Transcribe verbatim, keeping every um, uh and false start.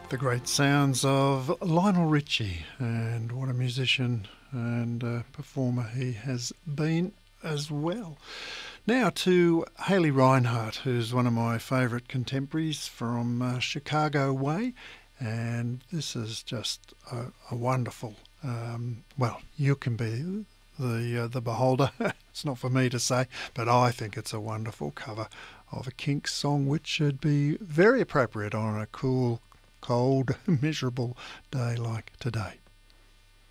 The great sounds of Lionel Richie, and what a musician and uh, performer he has been as well. Now to Hayley Reinhardt, who's one of my favourite contemporaries from uh, Chicago way, and this is just a, a wonderful, um, well, you can be the uh, the beholder. It's not for me to say, but I think it's a wonderful cover of a Kinks song, which should be very appropriate on a cool, cold, miserable day like today.